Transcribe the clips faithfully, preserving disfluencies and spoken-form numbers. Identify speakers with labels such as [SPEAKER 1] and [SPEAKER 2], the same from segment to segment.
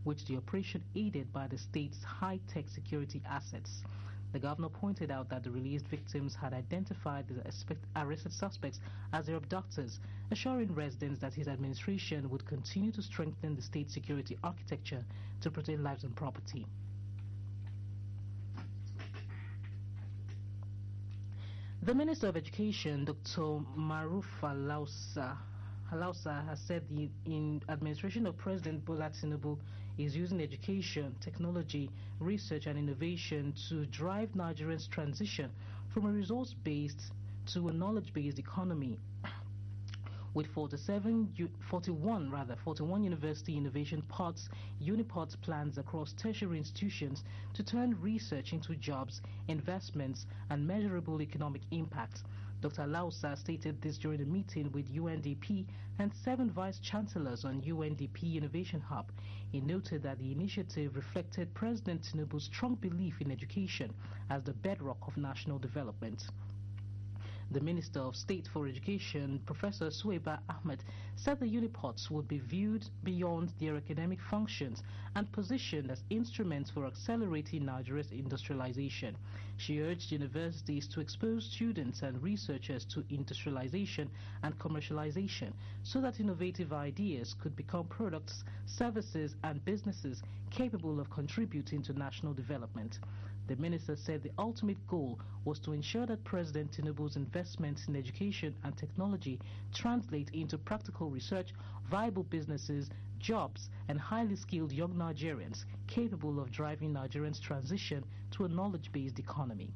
[SPEAKER 1] which the operation aided by the state's high-tech security assets. The governor pointed out that the released victims had identified the arrested suspects as their abductors, assuring residents that his administration would continue to strengthen the state security architecture to protect lives and property. The Minister of Education, Doctor Maruf Alausa, Alausa has said the in administration of President Bola Tinubu is using education, technology, research and innovation to drive Nigerians' transition from a resource-based to a knowledge-based economy. With forty-seven, forty-one rather, forty-one university innovation pods, unipods plans across tertiary institutions to turn research into jobs, investments, and measurable economic impact. Doctor Alausa stated this during a meeting with U N D P and seven vice chancellors on U N D P Innovation Hub. He noted that the initiative reflected President Tinubu's strong belief in education as the bedrock of national development. The Minister of State for Education, Professor Suwaiba Ahmed, said the unipods would be viewed beyond their academic functions and positioned as instruments for accelerating Nigeria's industrialization. She urged universities to expose students and researchers to industrialization and commercialization so that innovative ideas could become products, services and businesses capable of contributing to national development. The minister said the ultimate goal was to ensure that President Tinubu's investments in education and technology translate into practical research, viable businesses, jobs, and highly skilled young Nigerians capable of driving Nigerians' transition to a knowledge-based economy.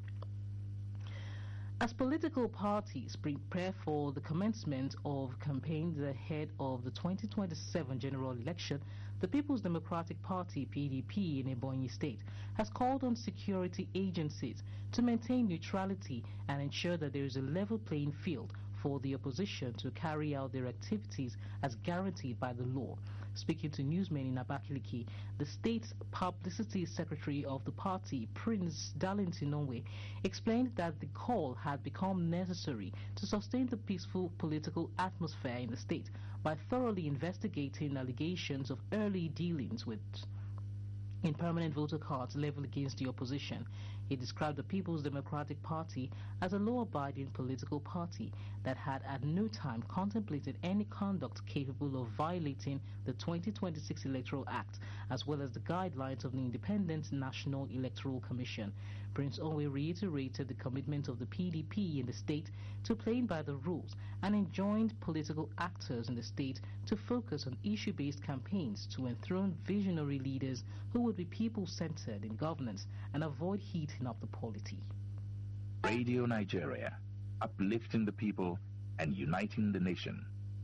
[SPEAKER 1] As political parties prepare for the commencement of campaigns ahead of the twenty twenty-seven general election, the People's Democratic Party, P D P, in Ebonyi State has called on security agencies to maintain neutrality and ensure that there is a level playing field for the opposition to carry out their activities as guaranteed by the law. Speaking to newsmen in Abakaliki, the state's publicity secretary of the party, Prince Darlington Onwe, explained that the call had become necessary to sustain the peaceful political atmosphere in the state by thoroughly investigating allegations of early dealings with in permanent voter cards leveled against the opposition. He described the People's Democratic Party as a law-abiding political party that had at no time contemplated any conduct capable of violating the twenty twenty-six Electoral Act, as well as the guidelines of the Independent National Electoral Commission. Prince Onwe reiterated the commitment of the P D P in the state to playing by the rules and enjoined political actors in the state to focus on issue-based campaigns to enthrone visionary leaders who would be people-centered in governance and avoid heating up the polity.
[SPEAKER 2] Radio Nigeria, uplifting the people and uniting the nation.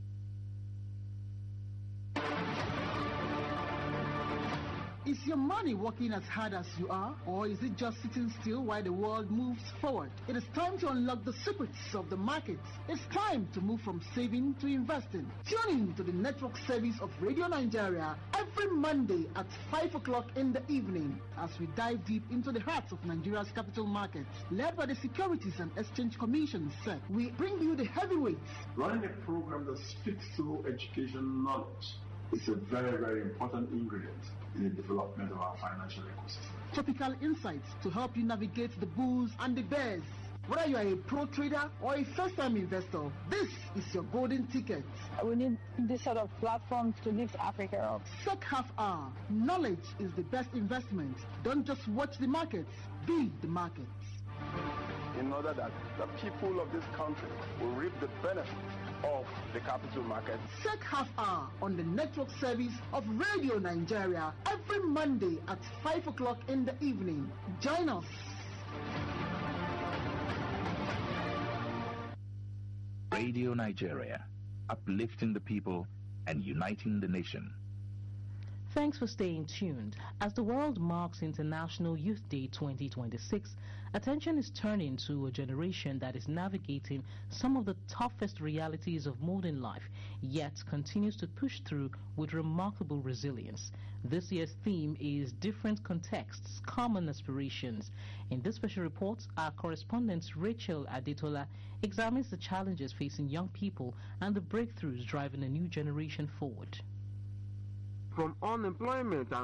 [SPEAKER 3] Is your money working as hard as you are, or is it just sitting still while the world moves forward? It is time to unlock the secrets of the markets. It's time to move from saving to investing. Tune in to the network service of Radio Nigeria every Monday at five o'clock in the evening as we dive deep into the hearts of Nigeria's capital markets. Led by the Securities and Exchange Commission, S E C, we bring you the heavyweights.
[SPEAKER 4] Running a program that speaks to education knowledge is a very, very important ingredient in the development of our financial ecosystem.
[SPEAKER 3] Topical insights to help you navigate the bulls and the bears. Whether you are a pro trader or a first-time investor, this is your golden ticket.
[SPEAKER 5] We need this sort of platform to lift Africa up.
[SPEAKER 3] S E C Half Hour. Knowledge is the best investment. Don't just watch the markets, be the markets.
[SPEAKER 6] In order that the people of this country will reap the benefits of the capital market.
[SPEAKER 3] S E C Half Hour on the network service of Radio Nigeria every Monday at five o'clock in the evening. Join us.
[SPEAKER 2] Radio Nigeria, uplifting the people and uniting the nation.
[SPEAKER 1] Thanks for staying tuned. As the world marks International Youth Day twenty twenty-six, attention is turning to a generation that is navigating some of the toughest realities of modern life, yet continues to push through with remarkable resilience. This year's theme is Different Contexts, Common Aspirations. In this special report, our correspondent Rachel Adetola examines the challenges facing young people and the breakthroughs driving a new generation forward.
[SPEAKER 7] From unemployment and